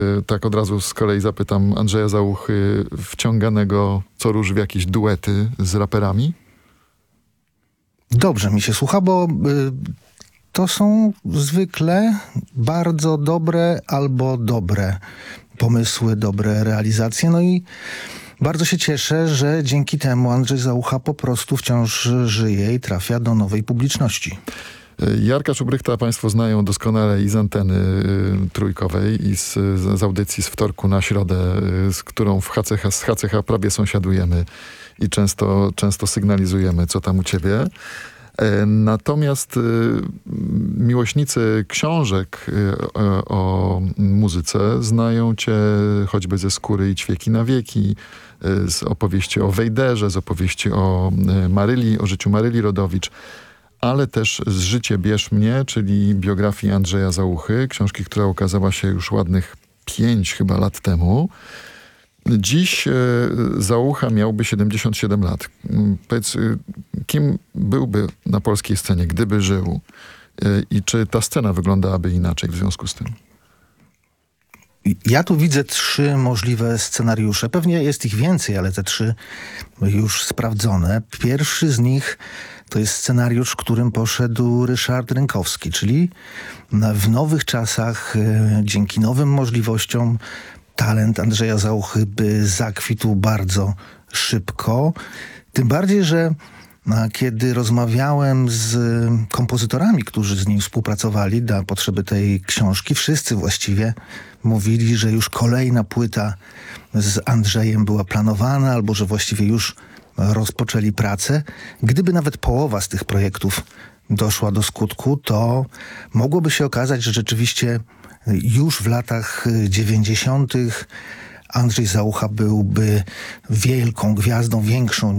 Tak od razu z kolei zapytam Andrzeja Załuchy, wciąganego co róż w jakieś duety z raperami? Dobrze mi się słucha, bo to są zwykle bardzo dobre albo dobre pomysły, dobre realizacje. No i bardzo się cieszę, że dzięki temu Andrzej Załucha po prostu wciąż żyje i trafia do nowej publiczności. Jarka Czubrychta państwo znają doskonale i z anteny trójkowej i z audycji z wtorku na środę, z którą z HCH prawie sąsiadujemy i często sygnalizujemy, co tam u ciebie. Natomiast miłośnicy książek o muzyce znają cię choćby ze Skóry i ćwieki na wieki, z opowieści o Wejderze, z opowieści o życiu Maryli Rodowicz, ale też z Życie bierz mnie, czyli biografii Andrzeja Załuchy, książki, która ukazała się już ładnych 5 chyba lat temu. Dziś Załucha miałby 77 lat. Powiedz, kim byłby na polskiej scenie, gdyby żył? I czy ta scena wyglądałaby inaczej w związku z tym? Ja tu widzę 3 możliwe scenariusze. Pewnie jest ich więcej, ale te 3 już sprawdzone. Pierwszy z nich to jest scenariusz, którym poszedł Ryszard Rynkowski, czyli w nowych czasach, dzięki nowym możliwościom, talent Andrzeja Załuchy by zakwitł bardzo szybko. Tym bardziej, że kiedy rozmawiałem z kompozytorami, którzy z nim współpracowali na potrzeby tej książki, wszyscy właściwie mówili, że już kolejna płyta z Andrzejem była planowana, albo że właściwie już rozpoczęli pracę. Gdyby nawet połowa z tych projektów doszła do skutku, to mogłoby się okazać, że rzeczywiście już w latach 90. Andrzej Załucha byłby wielką gwiazdą, większą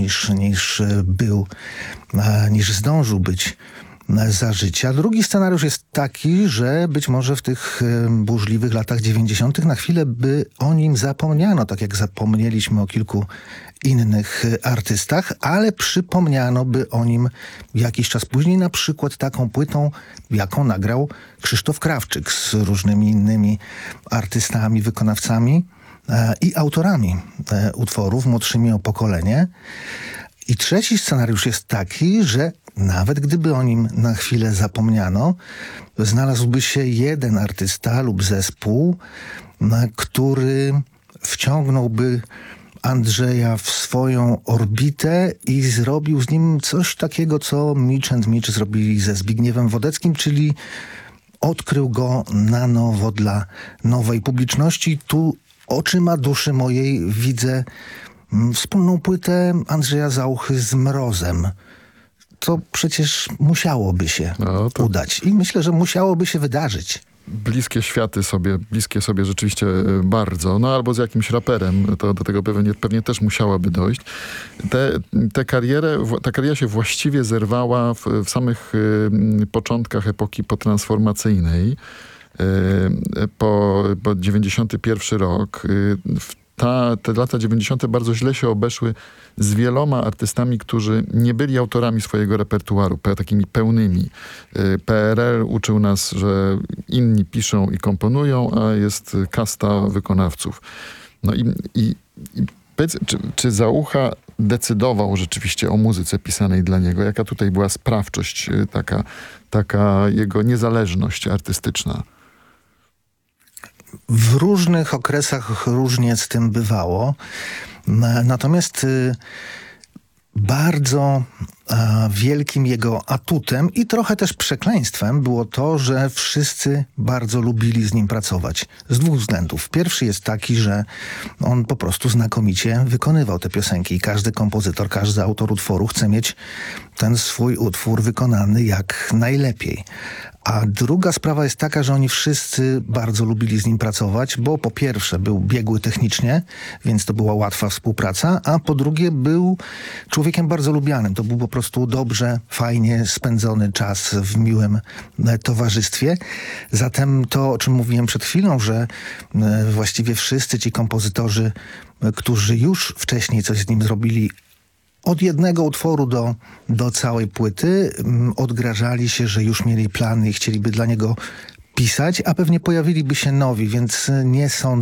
niż zdążył być za życia. Drugi scenariusz jest taki, że być może w tych burzliwych latach 90. na chwilę by o nim zapomniano, tak jak zapomnieliśmy o kilku innych artystach, ale przypomniano by o nim jakiś czas później, na przykład taką płytą, jaką nagrał Krzysztof Krawczyk z różnymi innymi artystami, wykonawcami i autorami utworów młodszymi o pokolenie. I trzeci scenariusz jest taki, że nawet gdyby o nim na chwilę zapomniano, znalazłby się jeden artysta lub zespół, który wciągnąłby Andrzeja w swoją orbitę i zrobił z nim coś takiego, co Mitch and Mitch zrobili ze Zbigniewem Wodeckim, czyli odkrył go na nowo dla nowej publiczności. Tu oczyma duszy mojej widzę wspólną płytę Andrzeja Załuchy z Mrozem. To przecież musiałoby się udać i myślę, że musiałoby się wydarzyć. Bliskie sobie rzeczywiście bardzo. No albo z jakimś raperem, to do tego pewnie też musiałaby dojść. Ta kariera się właściwie zerwała w samych początkach epoki potransformacyjnej. Po 91 rok. Te lata 90. bardzo źle się obeszły z wieloma artystami, którzy nie byli autorami swojego repertuaru, takimi pełnymi. PRL uczył nas, że inni piszą i komponują, a jest kasta wykonawców. No i powiedz, czy Załucha decydował rzeczywiście o muzyce pisanej dla niego? Jaka tutaj była sprawczość, taka jego niezależność artystyczna? W różnych okresach różnie z tym bywało. Natomiast bardzo wielkim jego atutem i trochę też przekleństwem było to, że wszyscy bardzo lubili z nim pracować. Z 2 względów. Pierwszy jest taki, że on po prostu znakomicie wykonywał te piosenki i każdy kompozytor, każdy autor utworu chce mieć ten swój utwór wykonany jak najlepiej. A druga sprawa jest taka, że oni wszyscy bardzo lubili z nim pracować, bo po pierwsze był biegły technicznie, więc to była łatwa współpraca, a po drugie był człowiekiem bardzo lubianym. To był po prostu dobrze, fajnie spędzony czas w miłym towarzystwie. Zatem to, o czym mówiłem przed chwilą, że właściwie wszyscy ci kompozytorzy, którzy już wcześniej coś z nim zrobili, od jednego utworu do całej płyty odgrażali się, że już mieli plany i chcieliby dla niego pisać, a pewnie pojawiliby się nowi, więc nie sądzę,